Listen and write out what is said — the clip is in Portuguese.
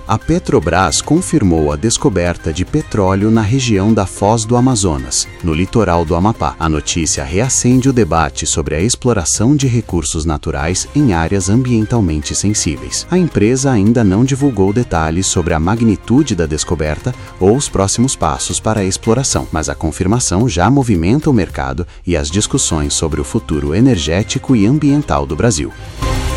A Petrobras confirmou a descoberta de petróleo na região da Foz do Amazonas, no litoral do Amapá. A notícia reacende o debate sobre a exploração de recursos naturais em áreas ambientalmente sensíveis. A empresa ainda não divulgou detalhes sobre a magnitude da descoberta ou os próximos passos para a exploração, mas a confirmação já movimenta o mercado e as discussões sobre o futuro energético e ambiental do Brasil.